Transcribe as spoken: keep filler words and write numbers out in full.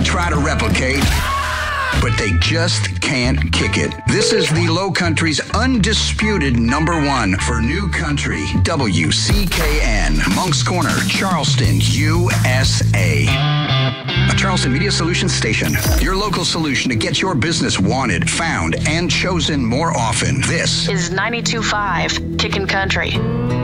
try to replicate, but they just can't kick it. This is the Low Country's undisputed number one for new country. W C K N, Moncks Corner, Charleston, U S A. A Charleston Media Solutions station. Your local solution to get your business wanted, found, and chosen more often. This is ninety-two point five Kickin' Country.